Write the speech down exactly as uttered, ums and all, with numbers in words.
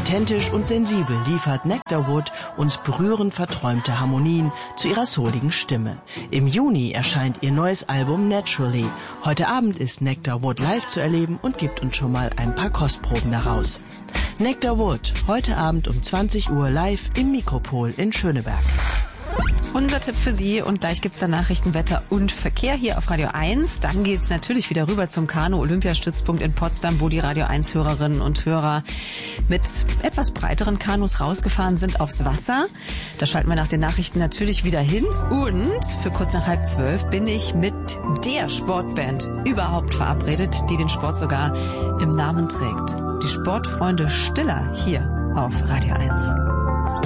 Authentisch und sensibel liefert Nectarwood uns berührend verträumte Harmonien zu ihrer souligen Stimme. Im Juni erscheint ihr neues Album Naturally. Heute Abend ist Nectarwood live zu erleben und gibt uns schon mal ein paar Kostproben daraus. Nectarwood, heute Abend um zwanzig Uhr live im Mikropol in Schöneberg. Unser Tipp für Sie und gleich gibt's dann Nachrichten, Wetter und Verkehr hier auf Radio eins. Dann geht's natürlich wieder rüber zum Kanu-Olympiastützpunkt in Potsdam, wo die Radio eins Hörerinnen und Hörer mit etwas breiteren Kanus rausgefahren sind aufs Wasser. Da schalten wir nach den Nachrichten natürlich wieder hin. Und für kurz nach halb zwölf bin ich mit der Sportband überhaupt verabredet, die den Sport sogar im Namen trägt. Die Sportfreunde Stiller hier auf Radio eins.